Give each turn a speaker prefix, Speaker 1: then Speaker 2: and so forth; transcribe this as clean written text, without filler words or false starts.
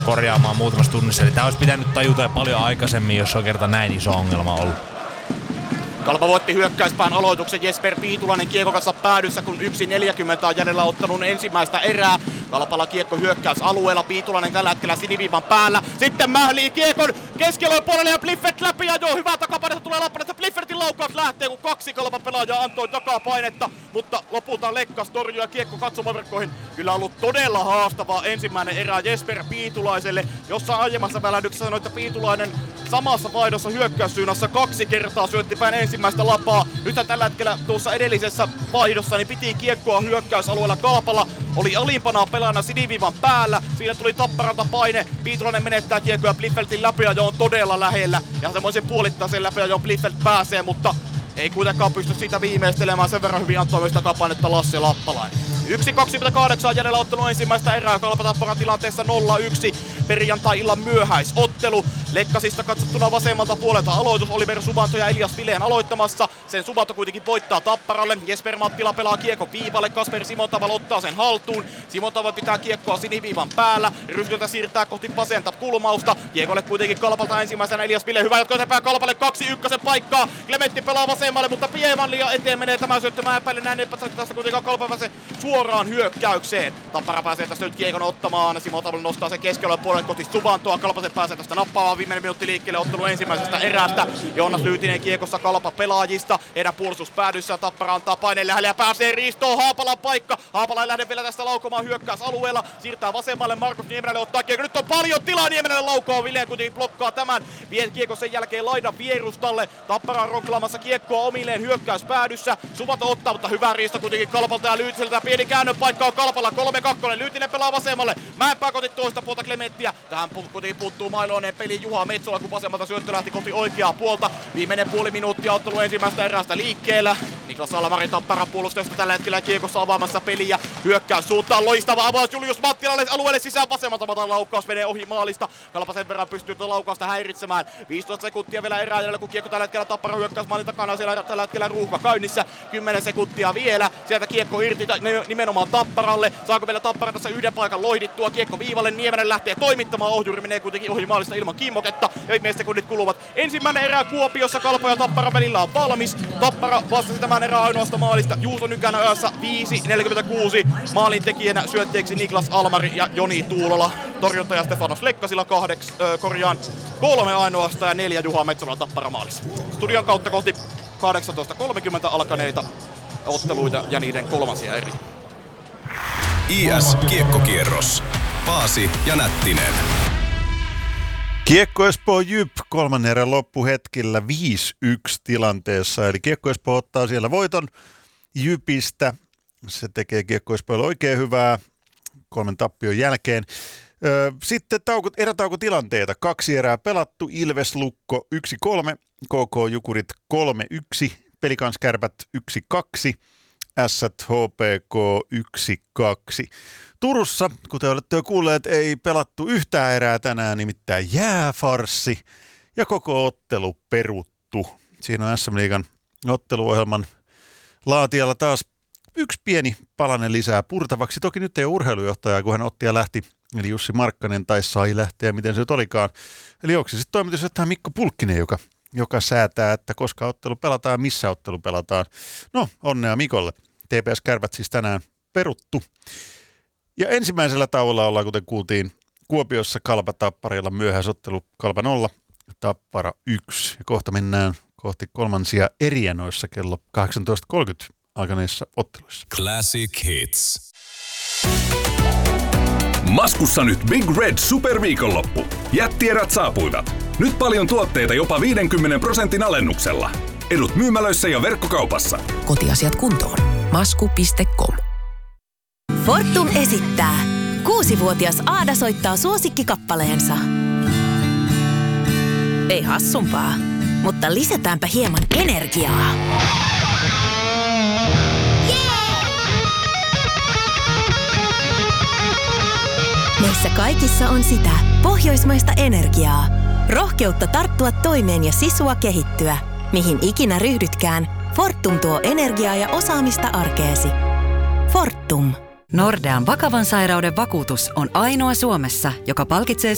Speaker 1: korjaamaan muutamassa tunnissa. Eli tää olisi pitänyt tajuta paljon aikaisemmin, jos on kerta näin iso ongelma ollut.
Speaker 2: Kalpa voitti hyökkäyspään aloituksen. Jesper Piitulainen kiekon kanssa päädyssä, kun 1.40 on jäljellä ottanut ensimmäistä erää. Kalpalla kiekko hyökkäysalueella. Piitulainen tällä hetkellä siniviivan päällä. Sitten mählii kiekon keskialueen puolelle ja Bliffert läpi ja joo, hyvää takapainetta tulee Lappeenrannasta. Bliffertin laukaus lähtee, kun 2 Kalpan pelaajaa antoi takapainetta, mutta lopulta Lekkas torjui ja kiekko katsomaverkkoihin. Kyllä ollut todella haastavaa ensimmäinen erä Jesper Piitulaiselle, jossa aiemmassa välähdyksessä sanoi, että Piitulainen samassa vaihdossa hyökkäyssyynassa 2 kertaa syötti päin ensimmäistä lapaa. Nyt tällä hetkellä tuossa edellisessä vaihdossa niin piti kiekkoa hyökkäysalueella. Kalpalla oli alimpana pelaajana siniviivan päällä. Siinä tuli Tapparalta paine. Piitulainen menettää kiekkoa Bliffeltin läpi ja on todella lähellä. Ja semmoisen puolittaisen läpi ja Bliffelt pääsee, mutta ei kuitenkaan pysty siitä viimeistelemään. Sen verran hyvin antoi myös takapainetta Lasse Lappalainen. 1.28 jäljellä ottanut ensimmäistä erää. Kalpa Tappara tilanteessa 0-1. Perjantai-illan myöhäisottelu. Lekkasista katsottuna vasemmalta puolelta aloitus. Oliver Subanto ja Elias Vileen aloittamassa. Sen Subanto kuitenkin voittaa Tapparalle. Jesper Mattila pelaa kiekko viivalle. Kasper Simontaval ottaa sen haltuun. Simontaval pitää kiekkoa siniviivan päällä. Rysköltä siirtää kohti vasenta kulmausta. Kiekolle kuitenkin Kalpalta ensimmäisenä Elias Ville. Hyvä jatko eteenpäin Kalpalle 2-1 paikkaa. Klementti pelaa vasemmalle, mutta Pieman liian eteen menee tämä syöttö. Mä epäilen näin, että tässä kuitenkaan Kalpa pääsee suoraan hyökkäykseen. Tappara pääsee tästä nyt kiekon ottamaan. Simontaval nostaa sen keskellä puolelle kohti Subantoa. Kalpaset pääsee tästä nappaamaan. Viimeinen minuutti liikkeelle ottelu ensimmäisestä erästä. Joonas Lyytinen kiekossa Kalpa pelaajista. Heidän puolustuspäädyssä Tappara antaa paineen lähelle ja pääsee riistoon. Haapalan paikka. Haapala ei lähde vielä tästä laukomaan hyökkäysalueella. Siirtää vasemmalle Markus Niemelälle ottaa kiekko. Nyt on paljon tilaa Niemelälle laukoa. Villeen kuitenkin blokkaa tämän. Vie kiekko sen jälkeen laidan vierustalle. Tappara on ronklaamassa kiekkoa omilleen hyökkäyspäädyssä. Suvanto ottaa, mutta hyvä riisto kuitenkin Kalpalta ja Lyytiseltä. Pieni käännön paikka on Kalpalla 3-2. Lyytinen pelaa vasemmalle. Mäenpää kohti toista puolta Klementtiä. Tähän kuitenkin puuttuu Mailoinen peli Juha Metsola, kun vasemmalta syöttö lähti kohti oikeaa puolta. Viimeinen puoli minuuttia ottelu ensimmäistä erästä liikkeellä. Niklas Almari Tappara puolustajasta tällä hetkellä kiekossa avaamassa peliä. Hyökkäys suuntaan loistava avaus Julius Mattilalle alueelle sisään vasemmalta. Matan laukaus menee ohi maalista. Kalpa sen verran pystyy tuota laukausta häiritsemään. 15 sekuntia vielä erää jäljellä, kun kiekko tällä hetkellä Tappara hyökkäys maalin takana. Siellä tällä hetkellä ruuhka käynnissä. 10 sekuntia vielä. Sieltä kiekko irti nimenomaan Tapparalle. Saako vielä Tappara tässä yhden paikan loihdittua? Kiekko viivalle. Nieminen lähtee toimittamaan. Ohjuri menee kuitenkin ohi maalista ilman kimmoketta. Ja viimeiset sekunnit kuluvat. Ensimmäinen erä Kuopiossa Kalpa ja Tappara välillä on valmis. Tappara vastasi tämän erää ainoasta maalista. Juuso Nykänä öössä 5.46. Maalin tekijänä syötteeksi Niklas Almari ja Joni Tuulola. Torjuntaja Stefanos Lekkasilla 3 ainoasta ja 4 Juha Metsola Tappara maalissa. Studion kautta kohti 18.30 alkaneita otteluita ja niiden kolmansia eri.
Speaker 3: IS Kiekkokierros. Paasi ja Nättinen.
Speaker 4: Kiekko Espoo Jyp kolmannen erän loppuhetkellä 5-1 tilanteessa. Eli Kiekko Espoo ottaa siellä voiton Jypistä. Se tekee Kiekko Espoolle oikein hyvää 3 tappion jälkeen. Sitten erätaukotilanteita. 2 erää pelattu. Ilves Lukko 1-3. KK Jukurit 3-1. Pelikans Kärpät 1-2. Ässät HPK 1-2. Turussa, kuten olette jo kuulleet, ei pelattu yhtään erää tänään, nimittäin jääfarssi ja koko ottelu peruttu. Siinä on SM-liigan otteluohjelman laatijalla taas yksi pieni palanen lisää purtavaksi. Toki nyt ei ole urheilujohtajaa, kun hän otti ja lähti, eli Jussi Markkanen, tai sai lähteä, miten se nyt olikaan. Eli onko se sitten toimitusjohtaja Mikko Pulkkinen, joka säätää, että koska ottelu pelataan ja missä ottelu pelataan. No, onnea Mikolle. TPS Kärpät siis tänään peruttu. Ja ensimmäisellä tauolla ollaan, kuten kuultiin, Kuopiossa Kalpa Tapparilla myöhäisottelu Kalpa 0, Tappara 1. Ja kohta mennään kohti kolmansia eriä noissa kello 18.30 alkaneissa otteluissa.
Speaker 3: Classic Hits.
Speaker 5: Maskussa nyt Big Red Superviikonloppu. Jättierät saapuivat. Nyt paljon tuotteita jopa 50% alennuksella. Edut myymälöissä ja verkkokaupassa.
Speaker 6: Kotiasiat kuntoon. Masku.com.
Speaker 7: Fortum esittää. 6-vuotias Aada soittaa suosikkikappaleensa. Ei hassumpaa, mutta lisätäänpä hieman energiaa. Meissä kaikissa on sitä pohjoismaista energiaa. Rohkeutta tarttua toimeen ja sisua kehittyä. Mihin ikinä ryhdytkään, Fortum tuo energiaa ja osaamista arkeesi. Fortum.
Speaker 8: Nordean vakavan sairauden vakuutus on ainoa Suomessa, joka palkitsee